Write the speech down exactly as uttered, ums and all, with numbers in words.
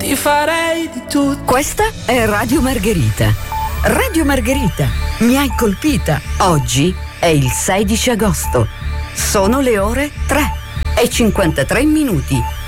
ti farei di tutto. Questa è Radio Margherita. Radio Margherita, mi hai colpita. Oggi è il sedici agosto. Sono le ore tre e cinquantatré minuti.